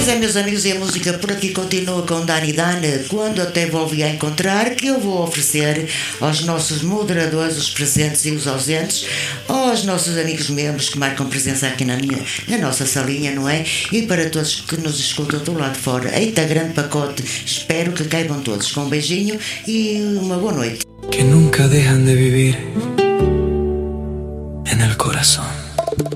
Pois é, meus amigos, e a música por aqui continua com Dani Dan, quando até volvi a encontrar, que eu vou oferecer aos nossos moderadores, os presentes e os ausentes, aos nossos amigos membros que marcam presença aqui na nossa salinha, não é? E para todos que nos escutam do lado de fora. Eita, grande pacote, espero que caibam todos. Com um beijinho e uma boa noite. Que nunca dejan de vivir en el corazón.